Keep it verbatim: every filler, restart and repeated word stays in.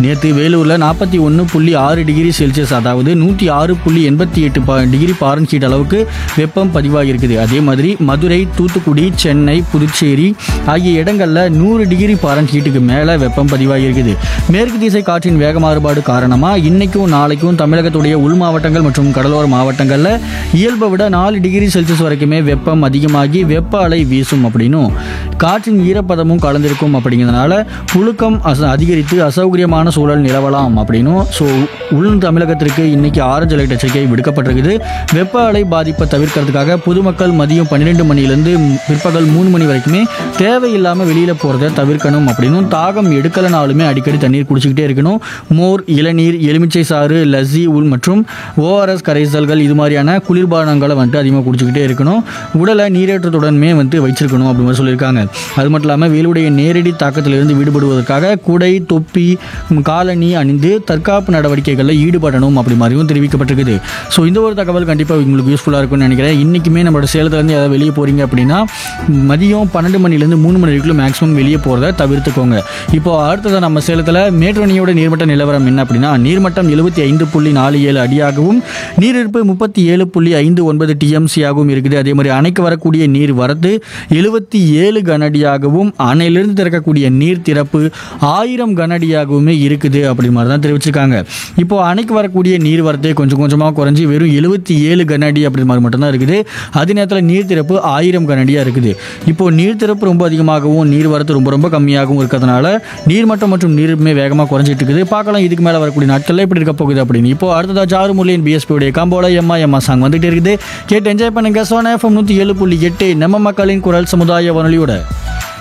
நேற்று வேலூரில் நாற்பத்தி ஒன்று புள்ளி ஆறு டிகிரி செல்சியஸ், அதாவது நூற்றி ஆறு புள்ளி எண்பத்தி எட்டு பா டிகிரி பாரன்ஹீட் அளவுக்கு வெப்பம் பதிவாகியிருக்குது. அதே மாதிரி மதுரை, தூத்துக்குடி, சென்னை, புதுச்சேரி ஆகிய இடங்களில் நூறு டிகிரி பாரன்ஹீட்டுக்கு மேலே வெப்பம் பதிவாகியிருக்குது. மேற்கு திசை காற்றின் வேக மாறுபாடு காரணமாக இன்னைக்கும் நாளைக்கும் தமிழகத்துடைய உள் மாவட்டங்கள் மற்றும் கடலோர மாவட்டங்களில் இயல்பை விட நாலு டிகிரி செல்சியஸ் வரைக்குமே வெப்பம் அதிகமாகி வெப்ப அலை வீசும் அப்படின்னும் காற்றின் ஈரப்பதமும் கலந்திருக்கும் அப்படிங்கிறதுனால புழுக்கம் அச அதிகரித்து அசௌகரியமான சூழல் நிலவலாம் அப்படின்னும். ஸோ உள் தமிழகத்திற்கு இன்னைக்கு ஆரஞ்சு அலர்ட் எச்சரிக்கை விடுக்கப்பட்டிருக்குது. வெப்ப அலை பாதிப்பை தவிர்க்கிறதுக்காக பொதுமக்கள் மதியம் பன்னிரெண்டு மணிலேருந்து பிற்பகல் மூணு மணி வரைக்குமே தேவையில்லாமல் வெளியில் போகிறத தவிர்க்கணும் அப்படின்னும். தாகம் எடுக்கலனாலுமே அடிக்கடி தண்ணீர் குடிச்சிக்கிட்டே இருக்கணும். மோர், இளநீர், எலுமிச்சை சாறு, லஸ்ஸி உள் மற்றும் ஓஆர்எஸ் கரைசல்கள் இது மாதிரியான குளிர்பானங்களை வந்துட்டு அதிகமாக குடிச்சிக்கிட்டே இருக்கணும். உடலை நீரேற்றத்துடனே வந்து வச்சிருக்கணும் அப்படின்னு சொல்லியிருக்காங்க. அது மட்டும் இல்லாமல் வெயிலுடைய நேரடி தாக்கத்திலிருந்து விடுபடுவதற்காக குடை, தொப்பி, காலணி அணிந்து தற்காப்பு நடவடிக்கைகளில் ஈடுபடணும் அப்படி மாதிரியும் தெரிவிக்கப்பட்டிருக்குது. ஸோ இந்த ஒரு தகவல் கண்டிப்பாக உங்களுக்கு யூஸ்ஃபுல்லாக இருக்கும்னு நினைக்கிறேன். இன்றைக்குமே நம்மளோட சேலத்துலேருந்து ஏதாவது வெளியே போகிறீங்க அப்படின்னா மதியம் பன்னெண்டு மணிலேருந்து மூணு மணி வரைக்கும் மேக்ஸிமம் வெளியே போகிறத தவிர்த்துக்கோங்க. இப்போ அடுத்ததான் நம்ம சேலத்தில் மேட்டூர் நீர்மட்ட நிலவரம் என்ன அப்படின்னா, நீர்மட்டம் எழுபத்தி ஐந்து புள்ளி நாலு ஏழு அடியாகவும் நீரிருப்பு முப்பத்தி ஏழு புள்ளி ஐந்து ஒன்பது டிஎம்சியாகவும் இருக்குது. அதே மாதிரி அணைக்கு வரக்கூடிய நீர் வரத்து எழுபத்தி ஏழு கனஅடியாகவும் அணையிலிருந்து திறக்கக்கூடிய நீர் திறப்பு ஆயிரம் கனஅடியாகவுமே இருக்குது அப்படி மாதிரி தான் தெரிவிச்சிருக்காங்க. இப்போ அணைக்கு வரக்கூடிய நீர் வரத்து கொஞ்சம் கொஞ்சமாக குறைஞ்சி வெறும் எழுபத்தி ஏழு கனஅடி அப்படி மாதிரி மட்டும்தான் இருக்குது. அதே நேரத்தில் நீர் திறப்பு ஆயிரம் கனஅடியாக இருக்குது. இப்போ நீர் திறப்பு ரொம்ப அதிகமாகவும் நீர் வரத்து ரொம்ப ரொம்ப கம்மியாகவும் இருக்கிறதுனால நீர்மட்டம் மற்றும் நீருமே வேகமாக குறைஞ்சிட்டு இருக்குது. பார்க்கலாம் இதுக்கு மேலே வரக்கூடிய நாட்களில் எப்படி இருக்க போகுது அப்படின்னு. இப்போ அடுத்ததாக ஜாரு முல்லியன் பிஎஸ்பியுடைய காம்போல எம்மா எம்மா சாங் வந்துட்டு இருக்குது. கேட்டு என்ஜாய் பண்ணுங்க. சோனா எஃப்எம் நூற்றி ஏழு புள்ளி எட்டு நம்ம மக்களின் குரல் சமுதாய வானொலியோட.